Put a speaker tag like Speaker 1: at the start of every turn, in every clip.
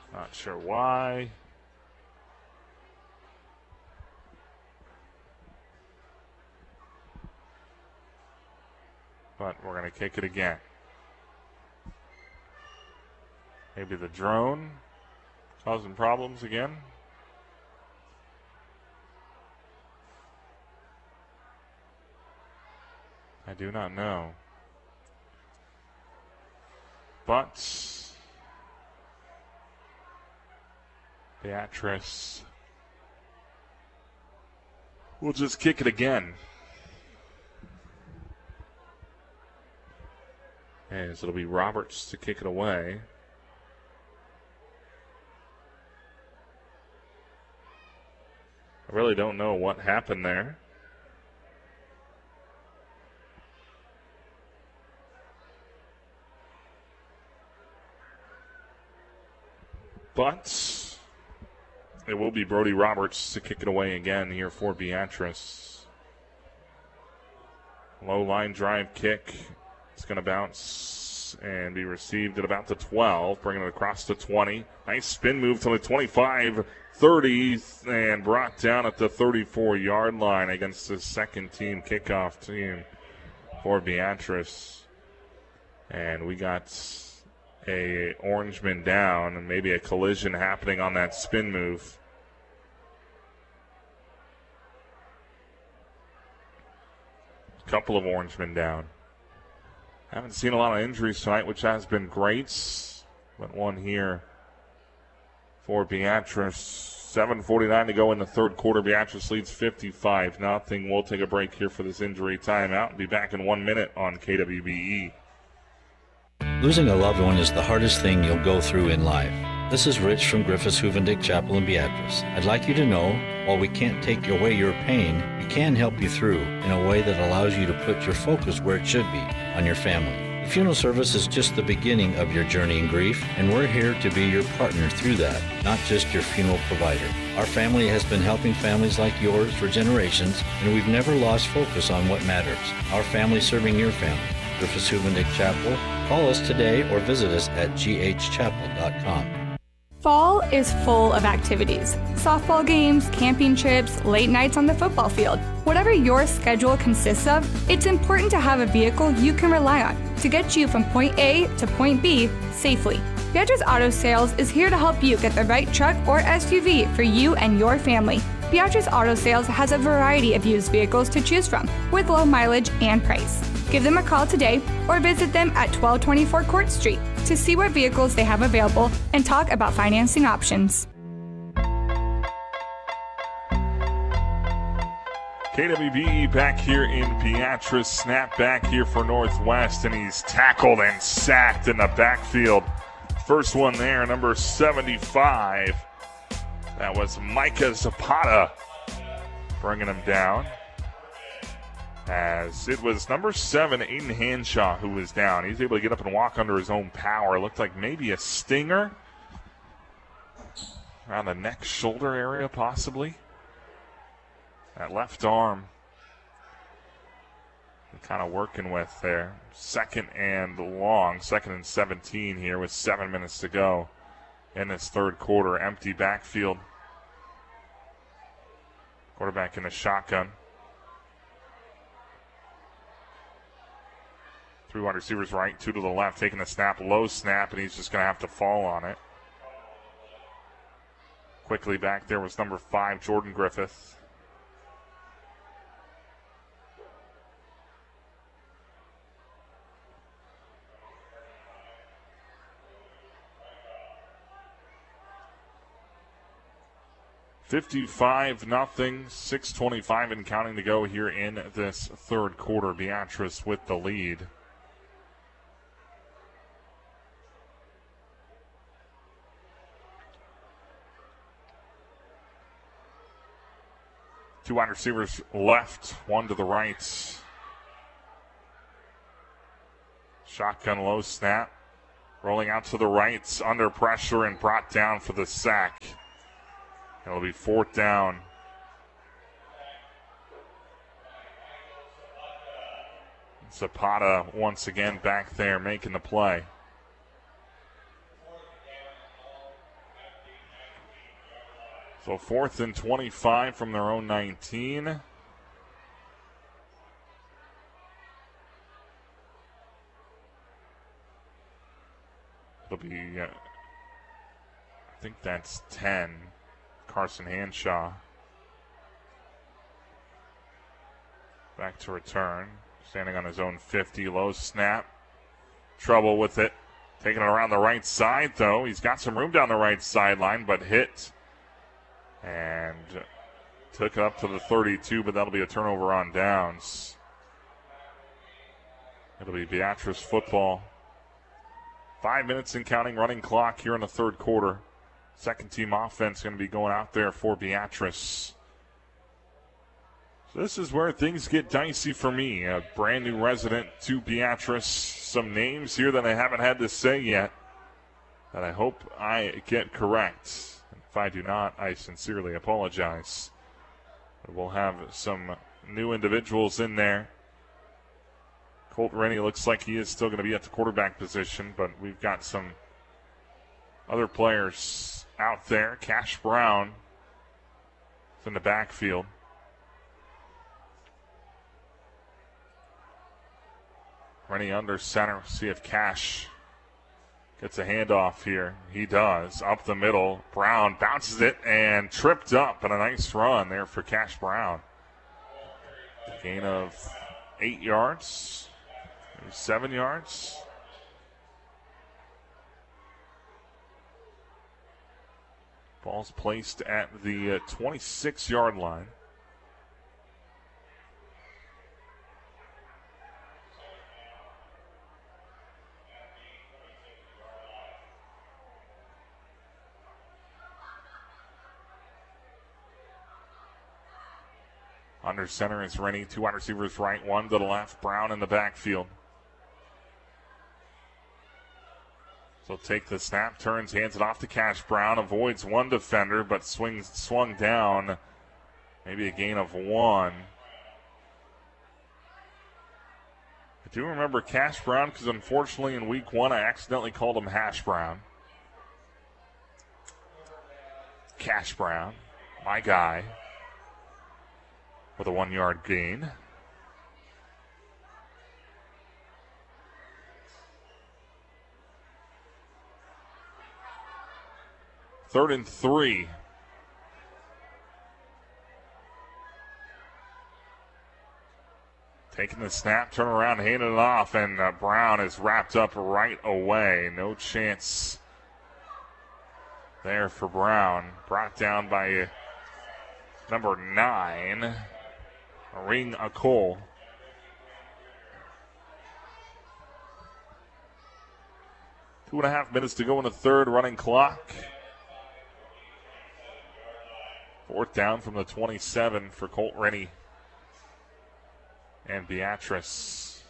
Speaker 1: Not sure why. But we're going to kick it again. Maybe the drone causing problems again. I do not know. But Beatrice will just kick it again. As it'll be Roberts to kick it away. I really don't know what happened there. But it will be Brody Roberts to kick it away again here for Beatrice. Low line drive kick. It's going to bounce and be received at about the 12, bringing it across the 20. Nice spin move to the 25, 30, and brought down at the 34-yard line against the second team kickoff team for Beatrice. And we got a Orangeman down and maybe a collision happening on that spin move. A couple of Orangemen down. Haven't seen a lot of injuries tonight, which has been great. But one here for Beatrice. 7:49 to go in the third quarter. Beatrice leads 55-0. We'll take a break here for this injury timeout and be back in 1 minute on KWBE.
Speaker 2: Losing a loved one is the hardest thing you'll go through in life. This is Rich from Griffiths Huvendick Chapel in Beatrice. I'd like you to know, while we can't take away your pain, we can help you through in a way that allows you to put your focus where it should be, on your family. The funeral service is just the beginning of your journey in grief, and we're here to be your partner through that, not just your funeral provider. Our family has been helping families like yours for generations, and we've never lost focus on what matters. Our family serving your family. Griffiths Huvendick Chapel. Call us today or visit us at ghchapel.com.
Speaker 3: Fall is full of activities. Softball games, camping trips, late nights on the football field. Whatever your schedule consists of, it's important to have a vehicle you can rely on to get you from point A to point B safely. Beatrice Auto Sales is here to help you get the right truck or SUV for you and your family. Beatrice Auto Sales has a variety of used vehicles to choose from with low mileage and price. Give them a call today or visit them at 1224 Court Street to see what vehicles they have available and talk about financing options.
Speaker 1: KWBE back here in Beatrice. Snap back here for Northwest, and he's tackled and sacked in the backfield. First one there, number 75. That was Micah Zapata bringing him down. As it was number 7, Aiden Hanshaw, who was down. He's able to get up and walk under his own power. Looked like maybe a stinger around the neck, shoulder area, possibly. That left arm, kind of working with there. Second and 17 here with 7 minutes to go in this third quarter. Empty backfield. Quarterback in the shotgun. 3 wide receivers right, 2 to the left, taking the snap, low snap, and he's just going to have to fall on it. Quickly back there was number 5, Jordan Griffith. $55-0, 6:25 and counting to go here in this third quarter. Beatrice with the lead. Two wide receivers left, one to the right. Shotgun low snap. Rolling out to the right, under pressure and brought down for the sack. It'll be 4th down. Zapata once again back there making the play. So 4th and 25 from their own 19. It'll be, I think that's 10. Carson Hanshaw back to return. Standing on his own 50. Low snap. Trouble with it. Taking it around the right side, though. He's got some room down the right sideline, but hit. And took it up to the 32, but that'll be a turnover on downs. It'll be Beatrice football. 5 minutes and counting running clock here in the third quarter. Second team offense going to be going out there for Beatrice. So this is where things get dicey for me. A brand new resident to Beatrice. Some names here that I haven't had to say yet that I hope I get correct. If I do not, I sincerely apologize. But we'll have some new individuals in there. Colt Rennie looks like he is still going to be at the quarterback position, but we've got some other players out there. Cash Brown is in the backfield. Rennie under center. See if Cash gets a handoff here. He does. Up the middle. Brown bounces it and tripped up. And a nice run there for Cash Brown. Gain of 8 yards. 7 yards. Ball's placed at the 26-yard line. Under center is Rennie. 2 wide receivers right, 1 to the left. Brown in the backfield. So take the snap, turns, hands it off to Cash Brown, avoids one defender, but swung down. Maybe a gain of 1. I do remember Cash Brown because unfortunately in week 1 I accidentally called him Hash Brown. Cash Brown, my guy, with a 1-yard gain. Third and 3. Taking the snap, turn around, handing it off, and Brown is wrapped up right away. No chance there for Brown. Brought down by number 9, Ring Akol. Two and a half minutes to go in the third, running clock. 4th down from the 27 for Colt Rennie and Beatrice.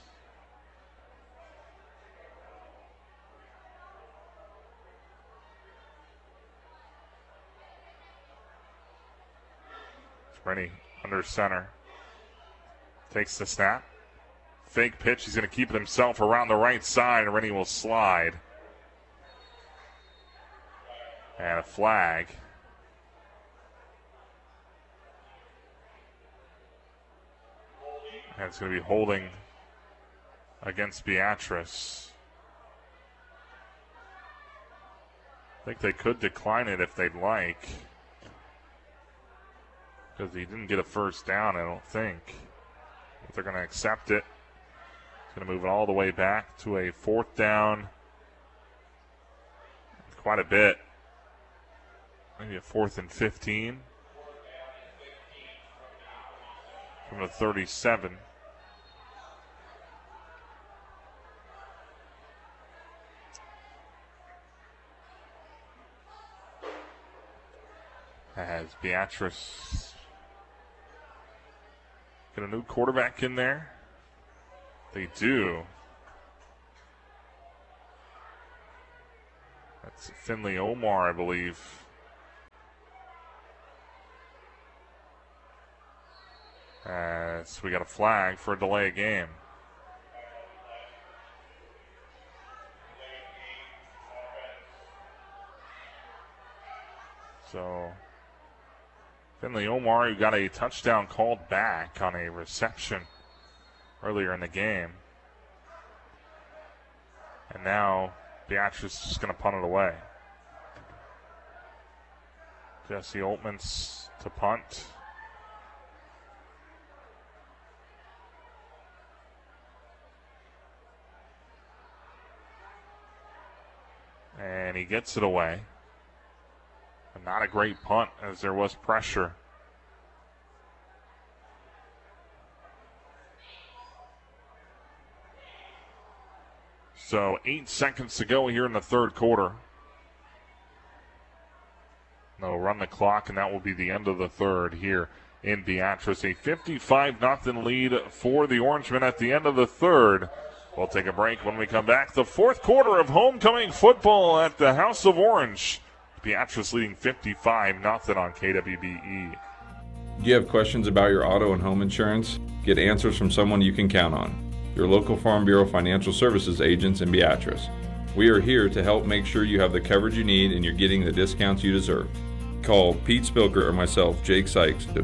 Speaker 1: Rennie under center. Takes the snap. Fake pitch. He's going to keep it himself around the right side. Rennie will slide. And a flag. And it's going to be holding against Beatrice. I think they could decline it if they'd like. Because he didn't get a first down, I don't think. But they're going to accept it. It's going to move it all the way back to a 4th down. Quite a bit. Maybe a 4th and 15. From the 37. As Beatrice get a new quarterback in there? They do. That's Finley Omar, I believe. As we got a flag for a delay of game. So Finley Omar, who got a touchdown called back on a reception earlier in the game. And now Beatrice is going to punt it away. Jesse Oltmans to punt. And he gets it away. But not a great punt as there was pressure. So 8 seconds to go here in the third quarter. They'll run the clock, and that will be the end of the third here in Beatrice. A 55-0 lead for the Orangemen at the end of the third. We'll take a break. When we come back, the fourth quarter of homecoming football at the House of Orange. Beatrice leading 55-0 on KWBE.
Speaker 4: Do you have questions about your auto and home insurance? Get answers from someone you can count on. Your local Farm Bureau Financial Services agents in Beatrice. We are here to help make sure you have the coverage you need and you're getting the discounts you deserve. Call Pete Spilker or myself, Jake Sykes, at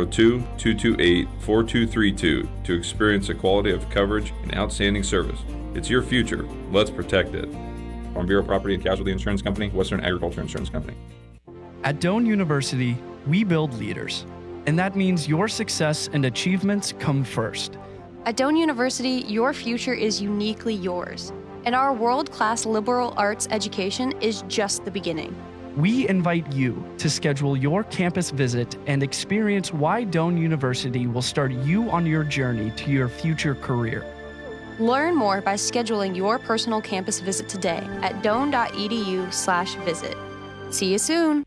Speaker 4: 402-228-4232 to experience the quality of coverage and outstanding service. It's your future. Let's protect it. Farm Bureau Property and Casualty Insurance Company, Western Agriculture Insurance Company.
Speaker 5: At Doane University, we build leaders, and that means your success and achievements come first.
Speaker 6: At Doane University, your future is uniquely yours, and our world-class liberal arts education is just the beginning.
Speaker 5: We invite you to schedule your campus visit and experience why Doane University will start you on your journey to your future career.
Speaker 6: Learn more by scheduling your personal campus visit today at doane.edu/visit. See you soon.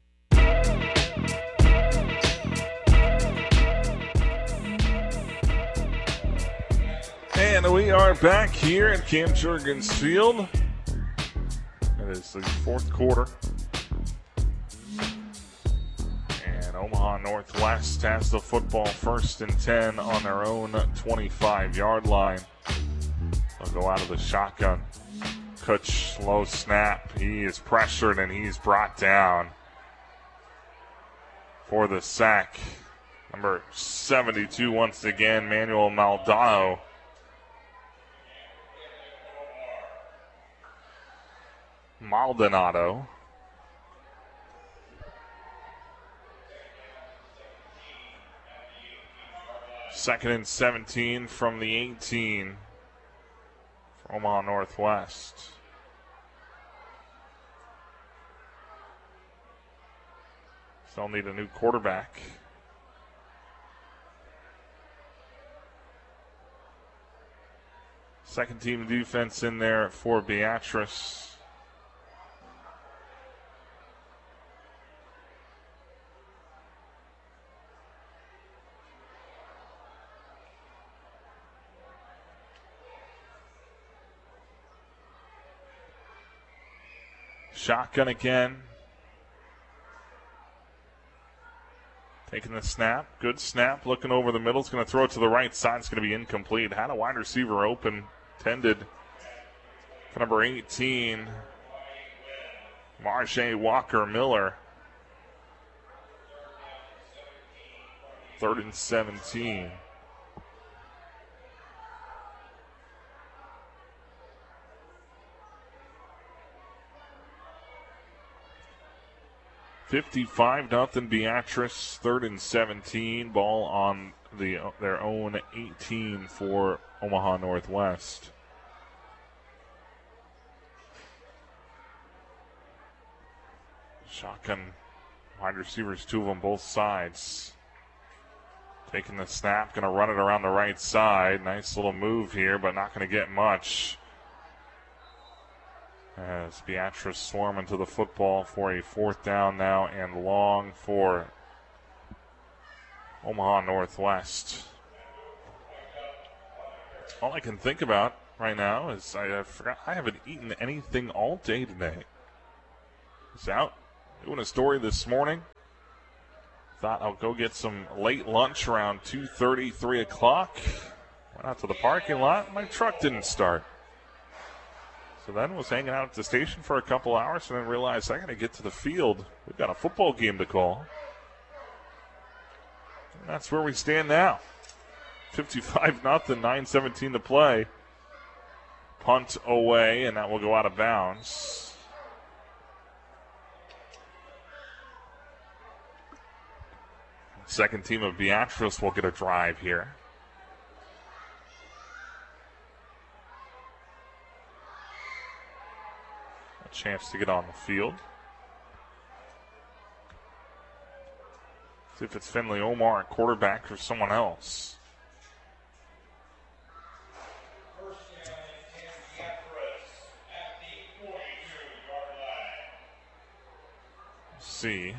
Speaker 1: And we are back here at Cam Jurgens Field. It is the fourth quarter. And Omaha Northwest has the football 1st and 10 on their own 25-yard line. They'll go out of the shotgun. Kutch, slow snap. He is pressured and he's brought down for the sack. Number 72 once again, Manuel Maldonado. Second and 17 from the 18 for Omaha Northwest. Still need a new quarterback. Second team defense in there for Beatrice. Shotgun again. Taking the snap. Good snap. Looking over the middle. It's going to throw it to the right side. It's going to be incomplete. Had a wide receiver open. Tended for number 18, Marjay Walker-Miller. 3rd and 17. $55-0 Beatrice, 3rd and 17. Ball on their own 18 for Omaha Northwest. Shotgun wide receivers, 2 of them both sides. Taking the snap, going to run it around the right side. Nice little move here, but not going to get much. As Beatrice swarming to the football for a 4th down now and long for Omaha Northwest. All I can think about right now is I forgot I haven't eaten anything all day today. I was out doing a story this morning. Thought I'll go get some late lunch around 2:30, 3 o'clock. Went out to the parking lot. My truck didn't start. So then was hanging out at the station for a couple hours and then realized I got to get to the field. We've got a football game to call. That's where we stand now. 55-0, 9:17 to play. Punt away, and that will go out of bounds. Second team of Beatrice will get a drive here. A chance to get on the field. See if it's Finley Omar at quarterback or someone else. See.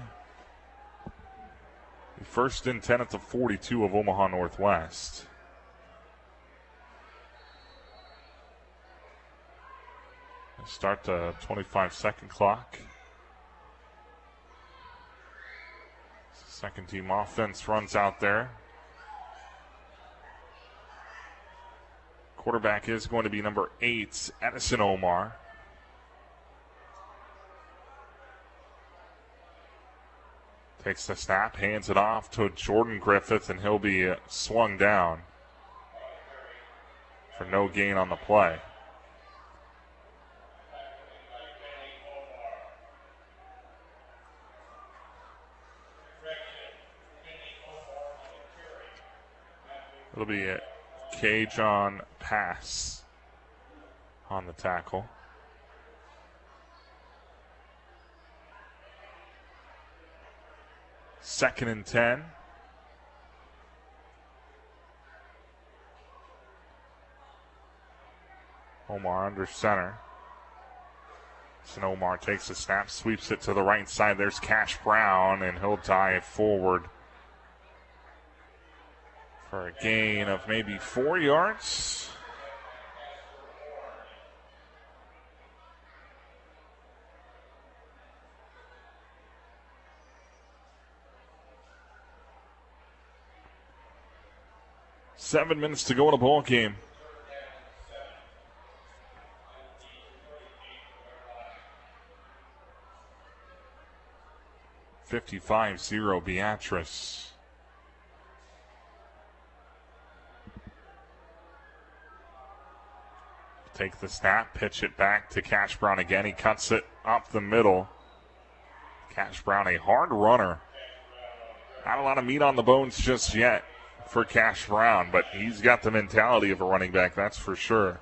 Speaker 1: First and 10 at the 42 of Omaha Northwest. Start the 25-second clock. Second team offense runs out there. Quarterback is going to be number 8, Edison Omar. Takes the snap, hands it off to Jordan Griffith, and he'll be swung down for no gain on the play. It'll be a K-John pass on the tackle. Second and 10. Omar under center. So Omar takes the snap, sweeps it to the right side. There's Cash Brown, and he'll dive forward for a gain of maybe 4 yards. Seven minutes to go in a ball game. (55-0) Beatrice. Take the snap, pitch it back to Cash Brown again. He cuts it up the middle. Cash Brown, a hard runner. Not a lot of meat on the bones just yet for Cash Brown, but he's got the mentality of a running back, that's for sure.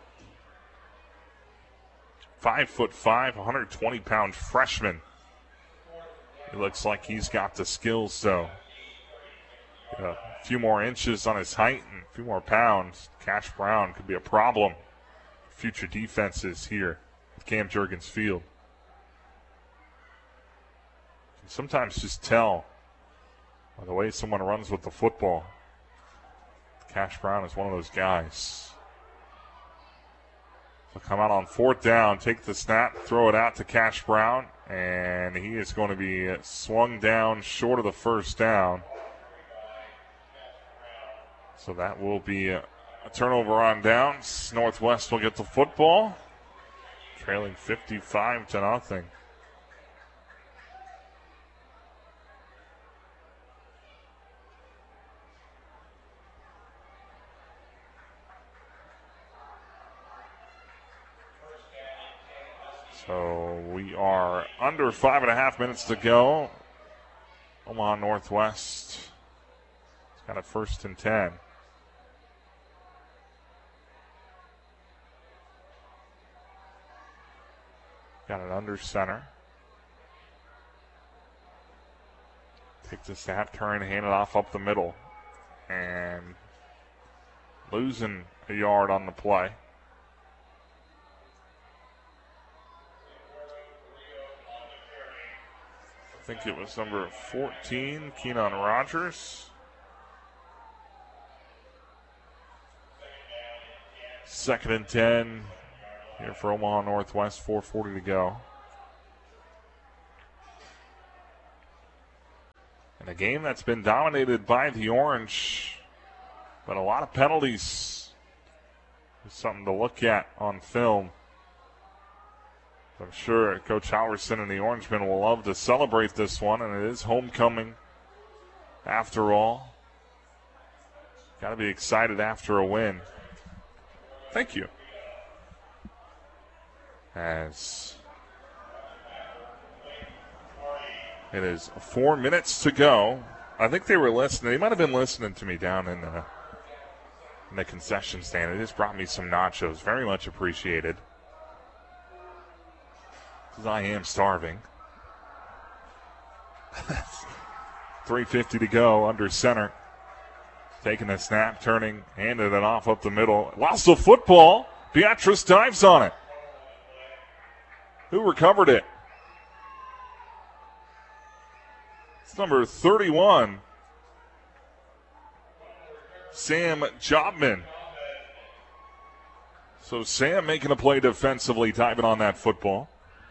Speaker 1: 5'5", 120-pound freshman. It looks like he's got the skills, though. A few more inches on his height and a few more pounds. Cash Brown could be a problem for future defenses here at Cam Jurgens Field. You can sometimes just tell by the way someone runs with the football. Cash Brown is one of those guys. So come out on fourth down, take the snap, throw it out to Cash Brown, and he is going to be swung down short of the first down. So that will be a turnover on downs. Northwest will get the football, trailing 55-0. So we are under 5.5 minutes to go. Omaha Northwest has got a 1st and 10. Got it under center. Take the snap, turn, hand it off up the middle. And losing a yard on the play. I think it was number 14, Keenan Rogers. Second and 10 here for Omaha Northwest, 4:40 to go. And a game that's been dominated by the Orange, but a lot of penalties. It's something to look at on film. I'm sure Coach Halverson and the Orangemen will love to celebrate this one, and it is homecoming after all. Got to be excited after a win. Thank you. As it is 4 minutes to go. I think they were listening. They might have been listening to me down in the concession stand. They just brought me some nachos. Very much appreciated. Because I am starving. 3:50 to go under center. Taking the snap, turning, handed it off up the middle. Lost the football. Beatrice dives on it. Who recovered it? It's number 31. Sam Jobman. So Sam making a play defensively, diving on that football.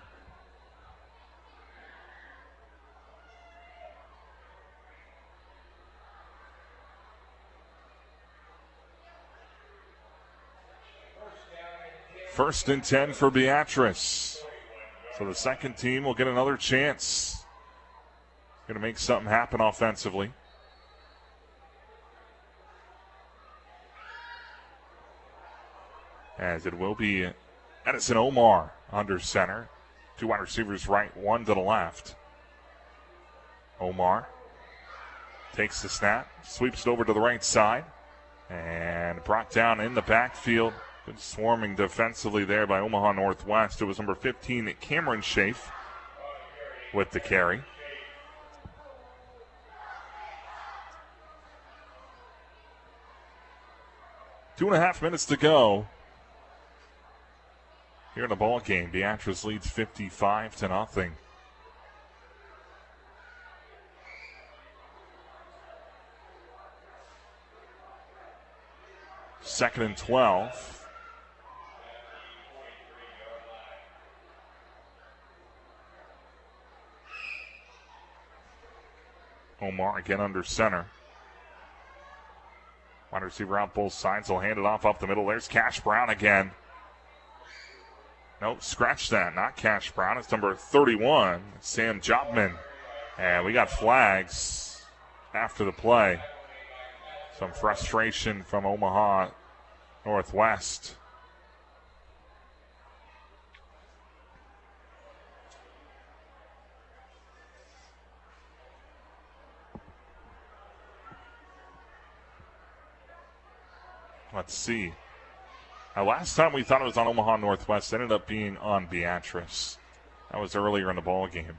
Speaker 1: First and 10 for Beatrice. So the second team will get another chance. Going to make something happen offensively. As it will be Edison Omar under center. 2 wide receivers right, 1 to the left. Omar takes the snap, sweeps it over to the right side, and brought down in the backfield. Good swarming defensively there by Omaha Northwest. It was number 15, Cameron Schaaf, with the carry. Two and a half minutes to go here in the ball game. Beatrice leads 55-0. Second and 12. Omar again under center. Wide receiver out both sides. He'll hand it off up the middle. There's Cash Brown again. Nope, scratch that. Not Cash Brown. It's number 31, Sam Jobman. And we got flags after the play. Some frustration from Omaha Northwest. Let's see. Last time we thought it was on Omaha Northwest, ended up being on Beatrice. That was earlier in the ball game.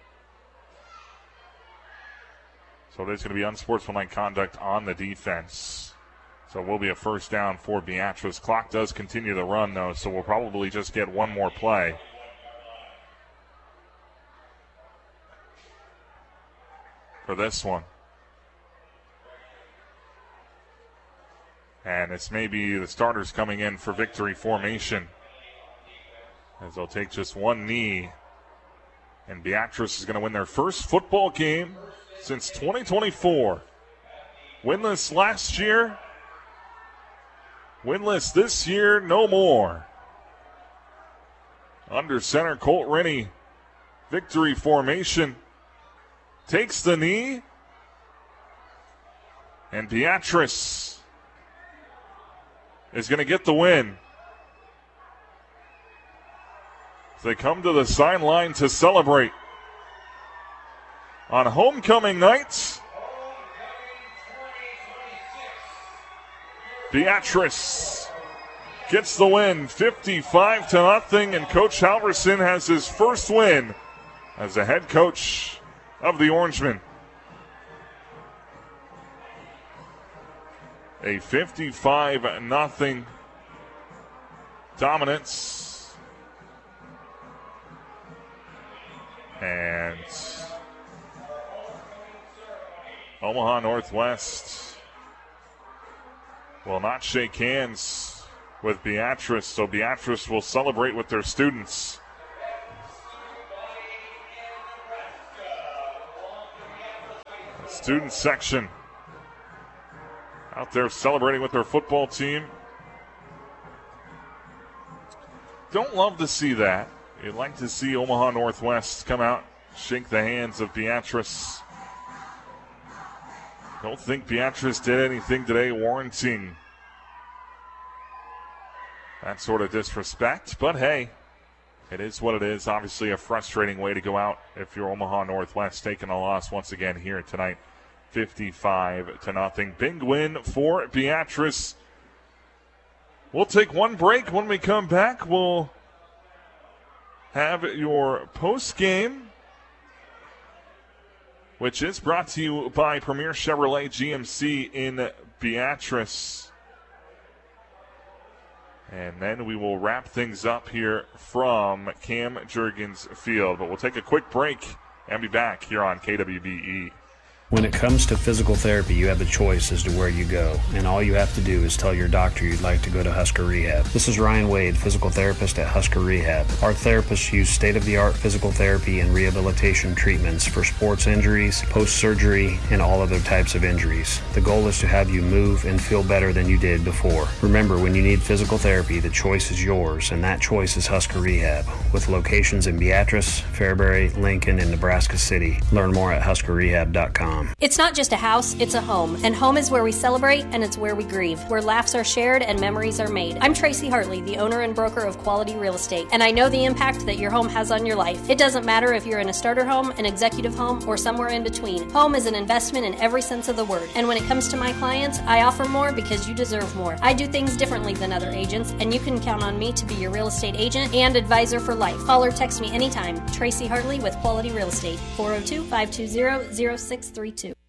Speaker 1: So there's going to be unsportsmanlike conduct on the defense. So it will be a first down for Beatrice. Clock does continue to run, though, so we'll probably just get one more play. For this one. And it's maybe the starters coming in for victory formation, as they'll take just one knee. And Beatrice is going to win their first football game since 2024. Winless last year. Winless this year, no more. Under center, Colt Rennie. Victory formation. Takes the knee. And Beatrice is going to get the win. So they come to the sideline to celebrate. On homecoming night, Beatrice gets the win, 55-0, and Coach Halverson has his first win as the head coach of the Orangemen. A 55-0 dominance. And Omaha Northwest will not shake hands with Beatrice, so Beatrice will celebrate with their students. The student section out there celebrating with their football team. Don't love to see that. You'd like to see Omaha Northwest come out, shake the hands of Beatrice. Don't think Beatrice did anything today warranting that sort of disrespect, but hey, it is what it is. Obviously a frustrating way to go out if you're Omaha Northwest, taking a loss once again here tonight, 55-0. Big win for Beatrice. We'll take one break. When we come back, we'll have your post game, which is brought to you by Premier Chevrolet GMC in Beatrice. And then we will wrap things up here from Cam Jurgens Field. But we'll take a quick break and be back here on KWBE.
Speaker 7: When it comes to physical therapy, you have a choice as to where you go, and all you have to do is tell your doctor you'd like to go to Husker Rehab. This is Ryan Wade, physical therapist at Husker Rehab. Our therapists use state-of-the-art physical therapy and rehabilitation treatments for sports injuries, post-surgery, and all other types of injuries. The goal is to have you move and feel better than you did before. Remember, when you need physical therapy, the choice is yours, and that choice is Husker Rehab, with locations in Beatrice, Fairbury, Lincoln, and Nebraska City. Learn more at huskerrehab.com.
Speaker 8: It's not just a house, it's a home. And home is where we celebrate and it's where we grieve, where laughs are shared and memories are made. I'm Tracy Hartley, the owner and broker of Quality Real Estate, and I know the impact that your home has on your life. It doesn't matter if you're in a starter home, an executive home, or somewhere in between. Home is an investment in every sense of the word. And when it comes to my clients, I offer more because you deserve more. I do things differently than other agents, and you can count on me to be your real estate agent and advisor for life. Call or text me anytime. Tracy Hartley with Quality Real Estate, 402-520-0632.